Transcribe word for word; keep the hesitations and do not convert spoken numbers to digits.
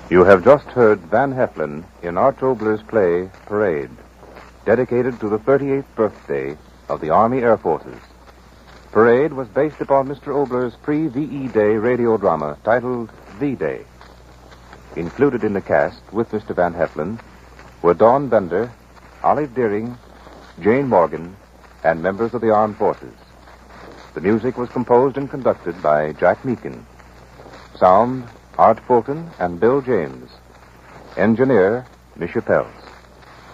You have just heard Van Heflin in Art Obler's play, Parade, dedicated to the thirty-eighth birthday of the Army Air Forces. Parade was based upon Mister Obler's pre-V E Day radio drama titled V-Day. Included in the cast with Mister Van Heflin were Dawn Bender, Olive Deering, Jane Morgan, and members of the armed forces. The music was composed and conducted by Jack Meakin. Sound, Art Fulton and Bill James. Engineer, Misha Pels.